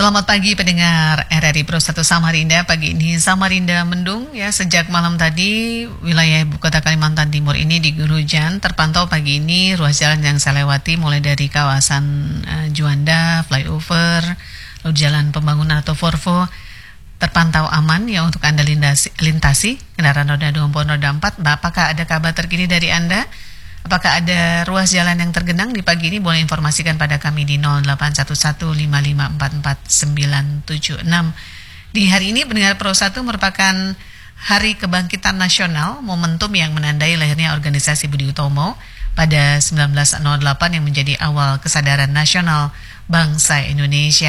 Selamat pagi pendengar RRI Pro 1 Samarinda. Pagi ini Samarinda mendung ya, sejak malam tadi wilayah ibu kota Kalimantan Timur ini diguyur hujan. Terpantau pagi ini ruas jalan yang saya lewati mulai dari kawasan Juanda, flyover, lalu jalan pembangunan atau Forvo terpantau aman ya untuk Anda lintasi kendaraan roda 2 maupun roda 4. Apakah ada kabar terkini dari Anda? Apakah ada ruas jalan yang tergenang di pagi ini? Boleh informasikan pada kami di 081155449976. Di hari ini pendengar Pro 1 merupakan Hari Kebangkitan Nasional, momentum yang menandai lahirnya organisasi Budi Utomo pada 1908 yang menjadi awal kesadaran nasional bangsa Indonesia.